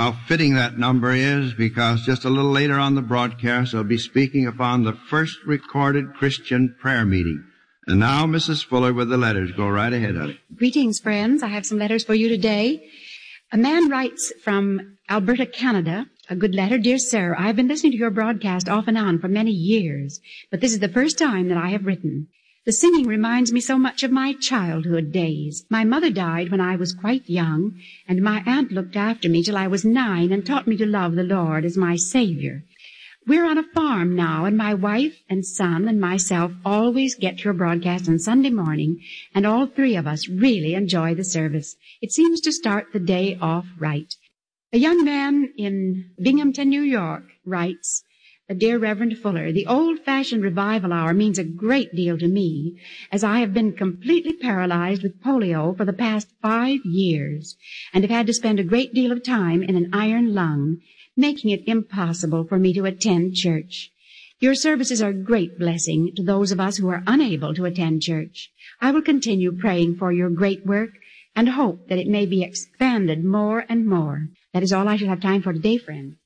how fitting that number is, because just a little later on the broadcast I'll be speaking upon the first recorded Christian prayer meeting. And now, Mrs. Fuller with the letters. Go right ahead, honey. Greetings, friends. I have some letters for you today. A man writes from Alberta, Canada, a good letter. Dear sir, I have been listening to your broadcast off and on for many years, but this is the first time that I have written. The singing reminds me so much of my childhood days. My mother died when I was quite young, and my aunt looked after me till I was 9 and taught me to love the Lord as my Savior. We're on a farm now, and my wife and son and myself always get your broadcast on Sunday morning, and all 3 of us really enjoy the service. It seems to start the day off right. A young man in Binghamton, New York, writes, Dear Reverend Fuller, the old-fashioned revival hour means a great deal to me, as I have been completely paralyzed with polio for the past 5 years, and have had to spend a great deal of time in an iron lung, making it impossible for me to attend church. Your services are a great blessing to those of us who are unable to attend church. I will continue praying for your great work and hope that it may be expanded more and more. That is all I shall have time for today, friend.